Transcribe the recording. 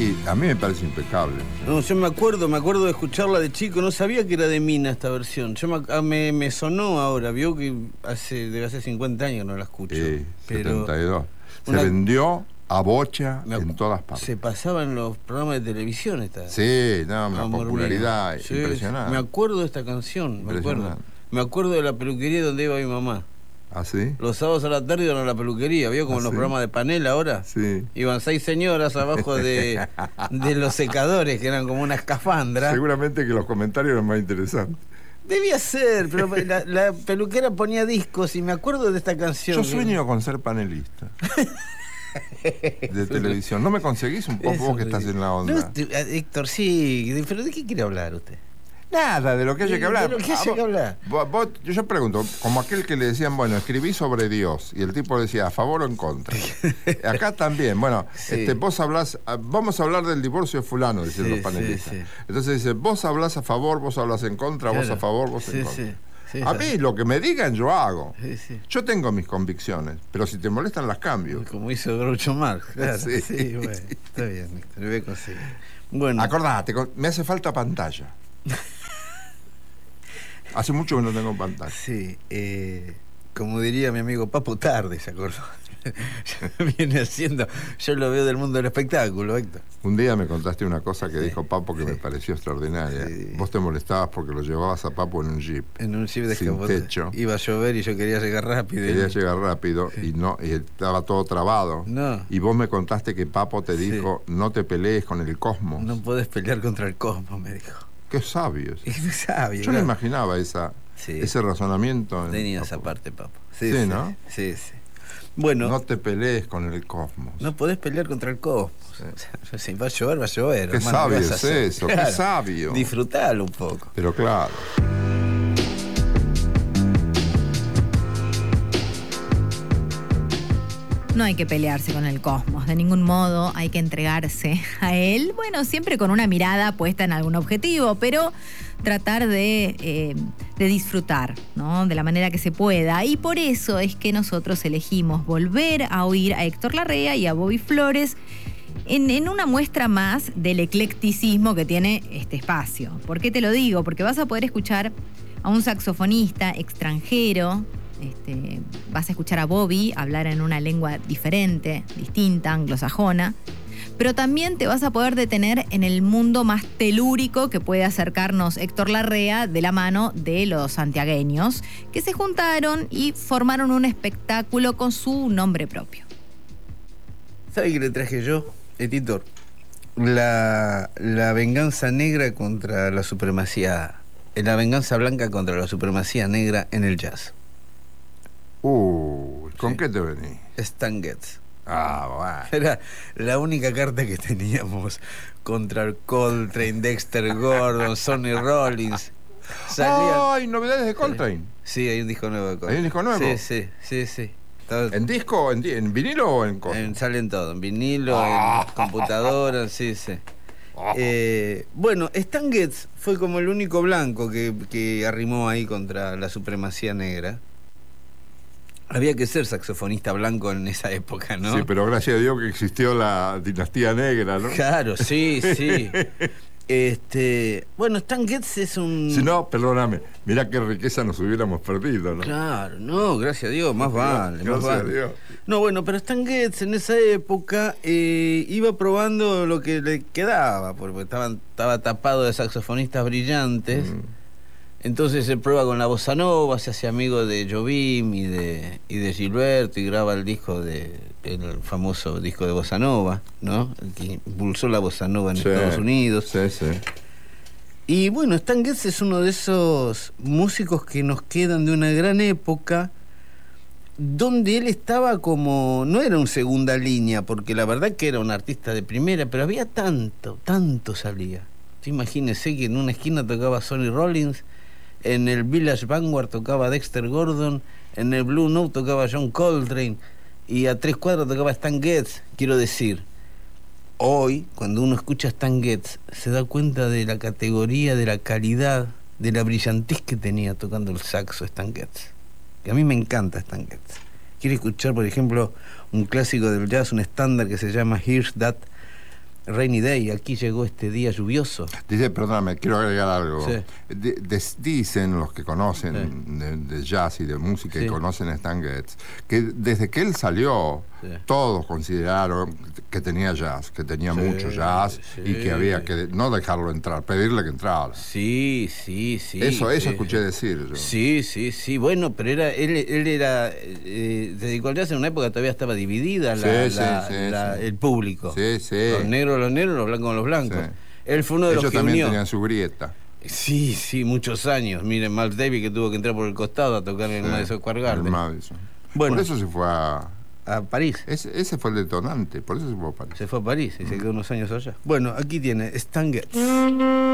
y a mí me parece impecable. No, yo me acuerdo de escucharla de chico, no sabía que era de Mina esta versión. Me sonó ahora, vio que debe hace 50 años no la escucho. Pero 72. Se vendió a bocha en todas partes. Se pasaba en los programas de televisión esta. Sí, no, una popularidad impresionante. Me acuerdo de esta canción, me acuerdo de la peluquería donde iba mi mamá. ¿Ah, sí? Los sábados a la tarde iban a la peluquería, ¿vio? Como en los programas de panel ahora. Sí. Iban 6 señoras abajo de los secadores, que eran como una escafandra. Seguramente que los comentarios eran más interesantes. Debía ser, pero la peluquera ponía discos y me acuerdo de esta canción. Yo sueño con ser panelista de televisión. ¿No me conseguís un poco vos que estás en la onda? No, Héctor, sí, pero ¿de qué quiere hablar usted? Nada, de lo que haya que hablar. De lo que haya que hablar. Yo pregunto, como aquel que le decían, bueno, escribí sobre Dios, y el tipo decía, ¿a favor o en contra? Acá también, bueno, sí. Vos hablás, vamos a hablar del divorcio de fulano, dicen los panelistas. Sí. Entonces dice, vos hablás a favor, vos hablas en contra, claro. Vos a favor, vos en contra. Sí, a mí lo que me digan yo hago. Yo tengo mis convicciones, pero si te molestan las cambio. Como hizo Groucho Marx, claro. Sí, bueno, está bien, Héctor, voy a conseguir. Bueno. Acordate, me hace falta pantalla. Hace mucho que no tengo pantalla. Sí, como diría mi amigo Papo, tarde, ¿se acordó? Viene haciendo, yo lo veo del mundo del espectáculo, Héctor. Un día me contaste una cosa que dijo Papo que me pareció extraordinaria. Vos te molestabas porque lo llevabas a Papo en un jeep. En un jeep de sin techo. Iba a llover y yo quería llegar rápido. Y estaba todo trabado. No. Y vos me contaste que Papo te dijo, no te pelees con el cosmos. No podés pelear contra el cosmos, me dijo. Qué sabio. Es sabio. Yo no imaginaba ese razonamiento. Tenía esa parte, Papo. Sí, ¿no? Sí. Bueno. No te pelees con el cosmos. No podés pelear contra el cosmos. Sí. Si va a llover, va a llover. Qué hermano, sabio es eso, claro, qué sabio. Disfrutalo un poco. Pero claro. No hay que pelearse con el cosmos, de ningún modo hay que entregarse a él, bueno, siempre con una mirada puesta en algún objetivo, pero tratar de disfrutar, ¿no? De la manera que se pueda. Y por eso es que nosotros elegimos volver a oír a Héctor Larrea y a Bobby Flores en una muestra más del eclecticismo que tiene este espacio. ¿Por qué te lo digo? Porque vas a poder escuchar a un saxofonista extranjero. Vas a escuchar a Bobby hablar en una lengua diferente, distinta, anglosajona, pero también te vas a poder detener en el mundo más telúrico que puede acercarnos Héctor Larrea de la mano de los santiagueños, que se juntaron y formaron un espectáculo con su nombre propio. ¿Sabe qué le traje yo, editor? La venganza negra contra la supremacía, la venganza blanca contra la supremacía negra en el jazz. ¿Con qué te venís? Stan Getz. Bueno. Era la única carta que teníamos contra el Coltrane, Dexter Gordon, Sonny Rollins. ¡Ay, novedades de Coltrane! Sí, hay un disco nuevo de Coltrane. ¿Hay un disco nuevo? Sí. ¿En disco, en vinilo o en cosa? Salen todo, en vinilo, en computadora, sí. Bueno, Stan Getz fue como el único blanco que arrimó ahí contra la supremacía negra. Había que ser saxofonista blanco en esa época, ¿no? Sí, pero gracias a Dios que existió la dinastía negra, ¿no? Claro, sí. Bueno, Stan Getz es un... Si no, perdóname, mirá qué riqueza nos hubiéramos perdido, ¿no? Claro, no, gracias a Dios, más vale. Gracias a Dios. No, bueno, pero Stan Getz en esa época iba probando lo que le quedaba, porque estaba tapado de saxofonistas brillantes. Entonces se prueba con la bossa nova, se hace amigo de Jobim y de Gilberto y graba el famoso disco de bossa nova, ¿no? El que impulsó la bossa nova en Estados Unidos. Sí. Y bueno, Stan Getz es uno de esos músicos que nos quedan de una gran época, donde él estaba como... No era un segunda línea, porque la verdad que era un artista de primera, pero había tanto salía. Imagínese que en una esquina tocaba Sonny Rollins, en el Village Vanguard tocaba Dexter Gordon, en el Blue Note tocaba John Coltrane y a 3 cuadras tocaba Stan Getz. Quiero decir, hoy cuando uno escucha a Stan Getz se da cuenta de la categoría, de la calidad, de la brillantez que tenía tocando el saxo Stan Getz. Que a mí me encanta Stan Getz. Quiero escuchar, por ejemplo, un clásico del jazz, un estándar que se llama Here's That Rainy Day, aquí llegó este día lluvioso. Dice, perdóname, quiero agregar algo. Sí. Dicen los que conocen de jazz y de música y conocen a Stan Getz, que desde que él salió, todos consideraron que tenía jazz, que tenía mucho jazz y que había que no dejarlo entrar, pedirle que entrara. Sí. Eso escuché decir yo. Sí. Bueno, pero él era dedicó al jazz en una época que todavía estaba dividida el público. Sí. Los negros, los blancos, los blancos. Sí. Él fue uno de los que ellos también unió. tenían su grieta. Sí, muchos años. Miren, Miles Davis, que tuvo que entrar por el costado a tocar en el Madison Square Garden. Bueno, por eso se fue a París. Ese fue el detonante, por eso se fue a París. Se fue a París y se quedó unos años allá. Bueno, aquí tiene Stan Getz.